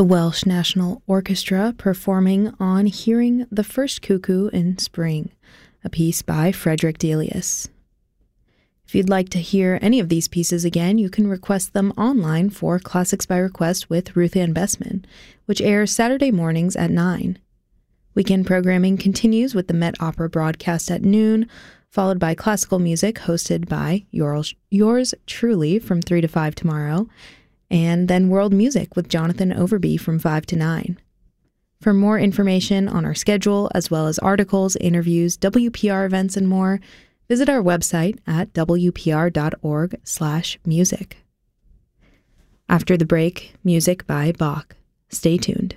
The Welsh National Orchestra performing on Hearing the First Cuckoo in Spring, a piece by Frederick Delius. If you'd like to hear any of these pieces again, you can request them online for Classics by Request with Ruth Ann Bessman, which airs Saturday mornings at 9. Weekend programming continues with the Met Opera broadcast at noon, followed by classical music hosted by yours truly from 3 to 5 tomorrow, and then world music with Jonathan Overby from 5 to 9. For more information on our schedule, as well as articles, interviews, WPR events, and more, visit our website at wpr.org/music. After the break, music by Bach. Stay tuned.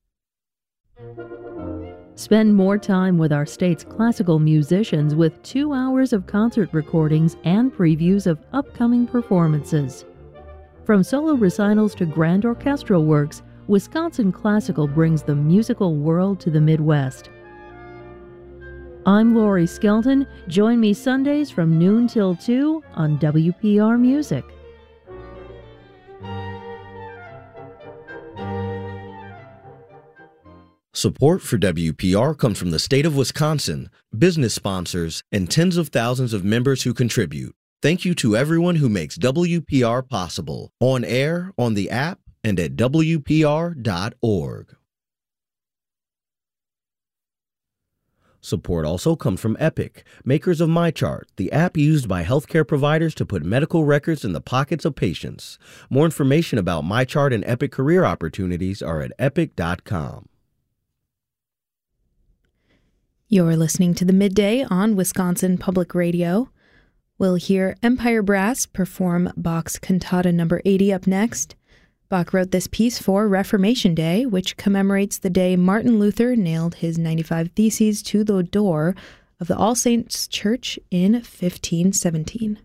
Spend more time with our state's classical musicians with 2 hours of concert recordings and previews of upcoming performances. From solo recitals to grand orchestral works, Wisconsin Classical brings the musical world to the Midwest. I'm Lori Skelton. Join me Sundays from noon till 2 on WPR Music. Support for WPR comes from the state of Wisconsin, business sponsors, and tens of thousands of members who contribute. Thank you to everyone who makes WPR possible, on air, on the app, and at WPR.org. Support also comes from Epic, makers of MyChart, the app used by healthcare providers to put medical records in the pockets of patients. More information about MyChart and Epic career opportunities are at epic.com. You're listening to The Midday on Wisconsin Public Radio. We'll hear Empire Brass perform Bach's Cantata No. 80 up next. Bach wrote this piece for Reformation Day, which commemorates the day Martin Luther nailed his 95 Theses to the door of the All Saints Church in 1517.